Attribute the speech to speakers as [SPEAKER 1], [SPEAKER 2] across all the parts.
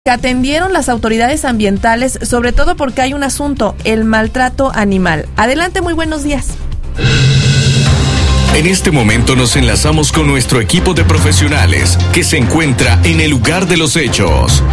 [SPEAKER 1] que atendieron las autoridades ambientales, sobre todo porque hay un asunto, el maltrato animal. Adelante, muy buenos días.
[SPEAKER 2] En este momento nos enlazamos con nuestro equipo de profesionales que se encuentra en el lugar de los hechos.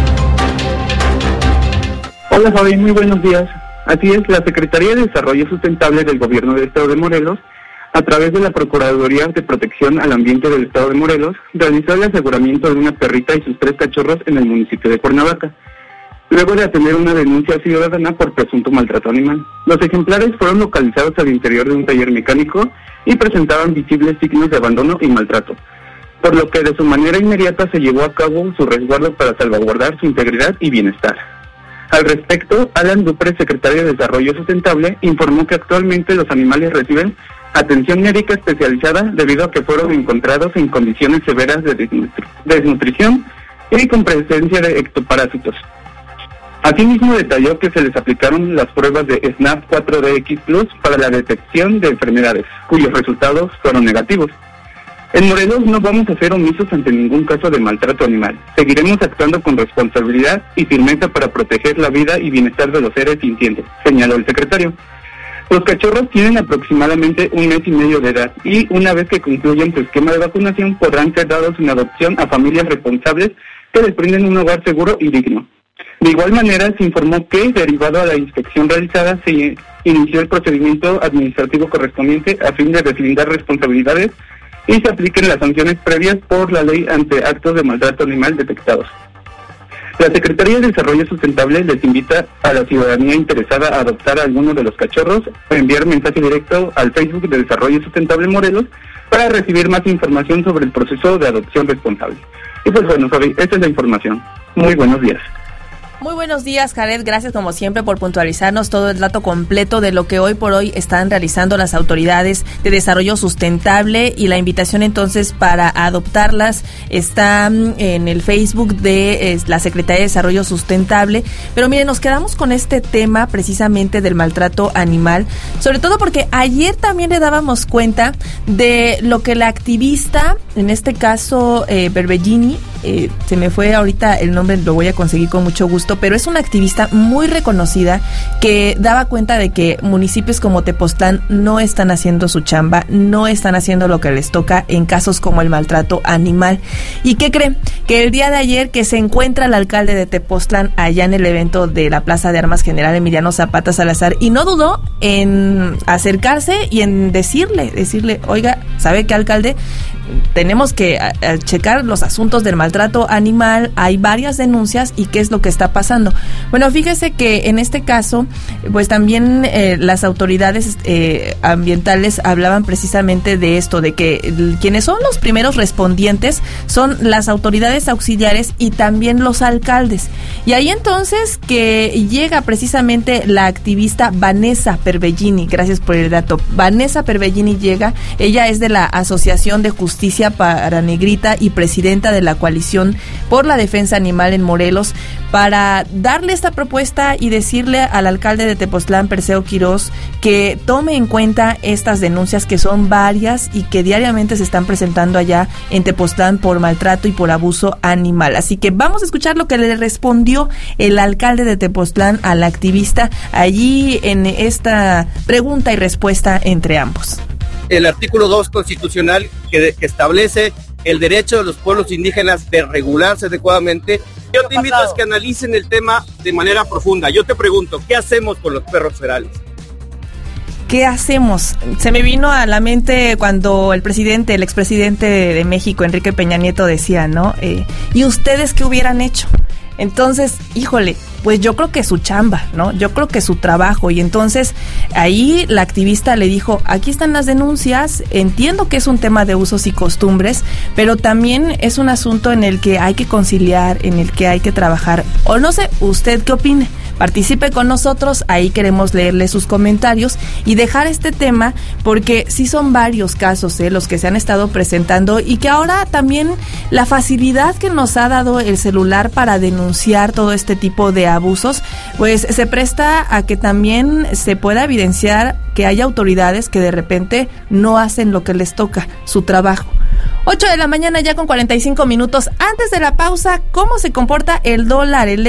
[SPEAKER 3] Hola Fabi, muy buenos días. Así es, la Secretaría de Desarrollo Sustentable del Gobierno del Estado de Morelos, a través de la Procuraduría de Protección al Ambiente del Estado de Morelos, realizó el aseguramiento de una perrita y sus 3 cachorros en el municipio de Cuernavaca, luego de atender una denuncia ciudadana por presunto maltrato animal. Los ejemplares fueron localizados al interior de un taller mecánico y presentaban visibles signos de abandono y maltrato, por lo que de su manera inmediata se llevó a cabo su resguardo para salvaguardar su integridad y bienestar. Al respecto, Alan Dupré, secretario de Desarrollo Sustentable, informó que actualmente los animales reciben atención médica especializada debido a que fueron encontrados en condiciones severas de desnutrición y con presencia de ectoparásitos. Asimismo, detalló que se les aplicaron las pruebas de SNAP 4DX Plus para la detección de enfermedades, cuyos resultados fueron negativos. En Morelos no vamos a ser omisos ante ningún caso de maltrato animal. Seguiremos actuando con responsabilidad y firmeza para proteger la vida y bienestar de los seres sintientes, señaló el secretario. Los cachorros tienen aproximadamente 1 mes y medio de edad y una vez que concluyan su esquema de vacunación podrán ser dados en adopción a familias responsables que les brinden un hogar seguro y digno. De igual manera, se informó que, derivado a la inspección realizada, se inició el procedimiento administrativo correspondiente a fin de deslindar responsabilidades y se apliquen las sanciones previas por la ley ante actos de maltrato animal detectados. La Secretaría de Desarrollo Sustentable les invita a la ciudadanía interesada a adoptar a alguno de los cachorros o enviar mensaje directo al Facebook de Desarrollo Sustentable Morelos para recibir más información sobre el proceso de adopción responsable. Y pues bueno, Fabi, esta es la información. Muy buenos días.
[SPEAKER 1] Muy buenos días, Jared. Gracias como siempre por puntualizarnos todo el dato completo de lo que hoy por hoy están realizando las autoridades de desarrollo sustentable, y la invitación entonces para adoptarlas está en el Facebook de la Secretaría de Desarrollo Sustentable. Pero miren, nos quedamos con este tema precisamente del maltrato animal, sobre todo porque ayer también le dábamos cuenta de lo que la activista, en este caso Berbellini, se me fue ahorita el nombre, lo voy a conseguir con mucho gusto, pero es una activista muy reconocida que daba cuenta de que municipios como Tepoztlán no están haciendo su chamba, no están haciendo lo que les toca en casos como el maltrato animal. ¿Y qué creen? Que el día de ayer que se encuentra el alcalde de Tepoztlán allá en el evento de la Plaza de Armas General Emiliano Zapata Salazar, y no dudó en acercarse y en decirle, oiga, ¿sabe qué, alcalde? Tenemos que checar los asuntos del maltrato animal, hay varias denuncias y qué es lo que está pasando. Bueno, fíjese que en este caso, pues también las autoridades ambientales hablaban precisamente de esto, de que quienes son los primeros respondientes son las autoridades auxiliares y también los alcaldes. Y ahí entonces que llega precisamente la activista Vanessa Perbellini, gracias por el dato. Vanessa Perbellini llega, ella es de la Asociación de Justicia para Negrita y presidenta de la Coalición por la Defensa Animal en Morelos, para darle esta propuesta y decirle al alcalde de Tepoztlán, Perseo Quirós, que tome en cuenta estas denuncias, que son varias y que diariamente se están presentando allá en Tepoztlán por maltrato y por abuso animal. Así que vamos a escuchar lo que le respondió el alcalde de Tepoztlán a la activista allí en esta pregunta y respuesta entre ambos.
[SPEAKER 4] El artículo 2 constitucional que establece el derecho de los pueblos indígenas de regularse adecuadamente. Yo te invito a que analicen el tema de manera profunda. Yo te pregunto, ¿qué hacemos con los perros ferales?
[SPEAKER 1] ¿Qué hacemos? Se me vino a la mente cuando el expresidente de México, Enrique Peña Nieto, decía, ¿no? ¿Y ustedes qué hubieran hecho? Entonces, híjole, pues yo creo que su chamba, ¿no? Yo creo que su trabajo. Y entonces ahí la activista le dijo, aquí están las denuncias, entiendo que es un tema de usos y costumbres, pero también es un asunto en el que hay que conciliar, en el que hay que trabajar. O no sé, ¿usted qué opine? participe con nosotros, ahí queremos leerle sus comentarios y dejar este tema, porque sí son varios casos los que se han estado presentando, y que ahora también la facilidad que nos ha dado el celular para denunciar todo este tipo de abusos, pues se presta a que también se pueda evidenciar que hay autoridades que de repente no hacen lo que les toca, su trabajo. 8 de la mañana ya con 45 minutos. Antes de la pausa, ¿cómo se comporta el dólar?